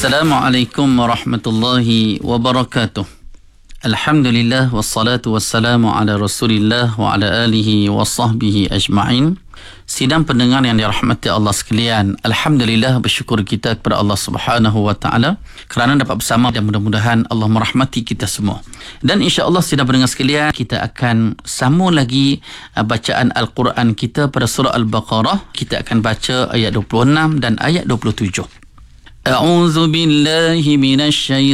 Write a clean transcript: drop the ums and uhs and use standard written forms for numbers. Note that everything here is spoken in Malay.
Assalamualaikum warahmatullahi wabarakatuh. Alhamdulillah wassalatu wassalamu ala Rasulillah wa ala alihi wa sahbihi ajma'in. Sidang pendengar yang dirahmati Allah sekalian, alhamdulillah bersyukur kita kepada Allah Subhanahu wa taala kerana dapat bersama dan mudah-mudahan Allah merahmati kita semua. Dan insya-Allah sidang pendengar sekalian, kita akan sambung lagi bacaan Al-Quran kita pada surah Al-Baqarah. Kita akan baca ayat 26 dan ayat 27. أعوذ بالله من الشيطان